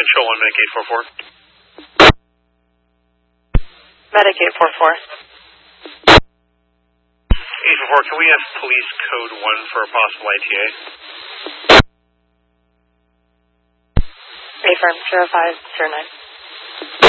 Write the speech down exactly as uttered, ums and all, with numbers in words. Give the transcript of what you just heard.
Control one, Medicaid four four. Medicaid four four. eight four four, can we have police code one for a possible I T A? Affirm, zero five zero nine.